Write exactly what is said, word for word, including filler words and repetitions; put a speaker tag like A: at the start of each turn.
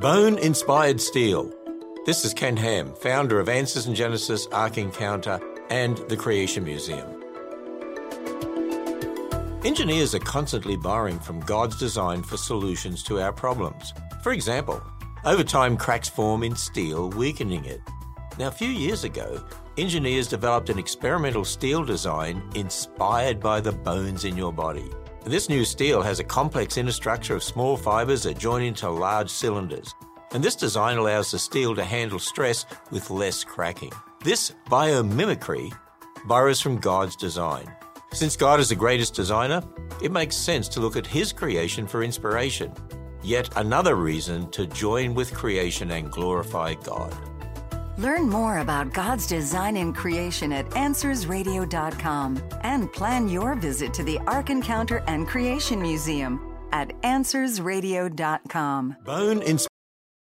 A: Bone-inspired steel. This is Ken Ham, founder of Answers in Genesis, Ark Encounter, and the Creation Museum. Engineers are constantly borrowing from God's design for solutions to our problems. For example, over time cracks form in steel, weakening it. Now, a few years ago, engineers developed an experimental steel design inspired by the bones in your body. This new steel has a complex inner structure of small fibers that join into large cylinders. And this design allows the steel to handle stress with less cracking. This biomimicry borrows from God's design. Since God is the greatest designer, it makes sense to look at His creation for inspiration. Yet another reason to join with creation and glorify God.
B: Learn more about God's design in creation at answers radio dot com and plan your visit to the Ark Encounter and Creation Museum at answers radio dot com.
A: Bone